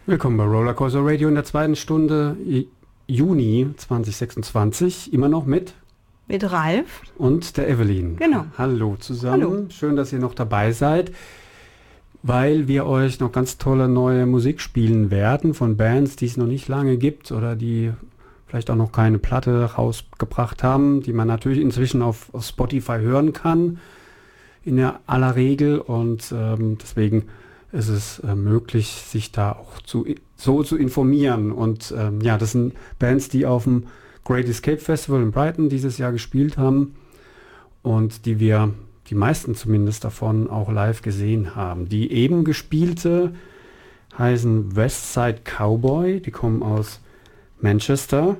Willkommen bei Rollercoaster Radio in der zweiten Stunde Juni 2026. Immer noch mit Ralf und der Evelyn. Genau. Hallo zusammen. Hallo. Schön, dass ihr noch dabei seid, weil wir euch noch ganz tolle neue Musik spielen werden von Bands, die es noch nicht lange gibt oder die vielleicht auch noch keine Platte rausgebracht haben, die man natürlich inzwischen auf Spotify hören kann in aller Regel, und deswegen ist es möglich, sich da auch so zu informieren. Und das sind Bands, die auf dem Great Escape Festival in Brighton dieses Jahr gespielt haben und die meisten zumindest davon auch live gesehen haben. Die eben gespielte heißen Westside Cowboy, die kommen aus Manchester,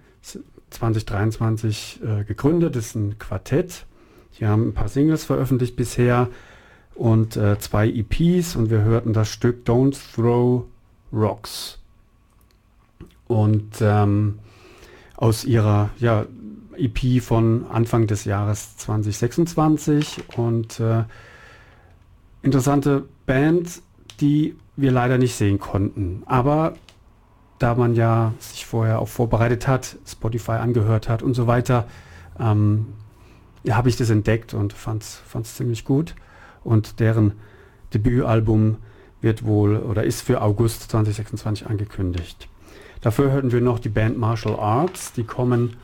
2023 gegründet, ist ein Quartett. Die haben ein paar Singles veröffentlicht bisher und 2 EPs, und wir hörten das Stück Don't Throw Rocks. Und aus ihrer EP von Anfang des Jahres 2026, und interessante Band, die wir leider nicht sehen konnten. Aber da man ja sich vorher auch vorbereitet hat, Spotify angehört hat und so weiter, habe ich das entdeckt und fand's ziemlich gut. Und deren Debütalbum ist für August 2026 angekündigt. Dafür hörten wir noch die Band Martial Arts, die kommen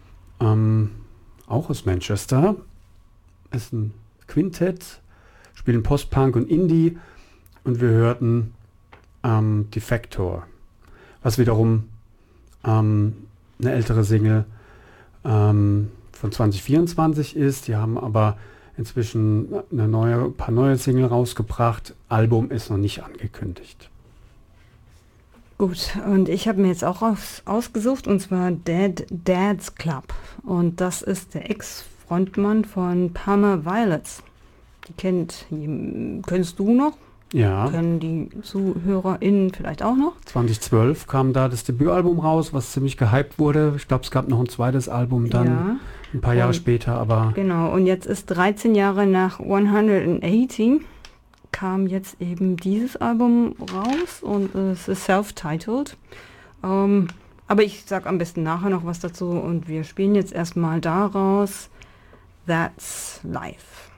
auch aus Manchester. Ist ein Quintett, spielen Post-Punk und Indie, und wir hörten Defector, was wiederum eine ältere Single von 2024 ist. Die haben aber inzwischen ein paar neue Single rausgebracht. Album ist noch nicht angekündigt. Gut, und ich habe mir jetzt auch ausgesucht, und zwar Dead Dad's Club. Und das ist der Ex-Frontmann von Parma Violets. Die kennst du noch? Ja. Kennen die ZuhörerInnen vielleicht auch noch? 2012 kam da das Debütalbum raus, was ziemlich gehypt wurde. Ich glaube, es gab noch ein zweites Album dann ein paar Jahre später, aber... Genau, und jetzt ist 13 Jahre nach 180 kam jetzt eben dieses Album raus, und es ist self-titled. Aber ich sag am besten nachher noch was dazu, und wir spielen jetzt erstmal daraus That's Life.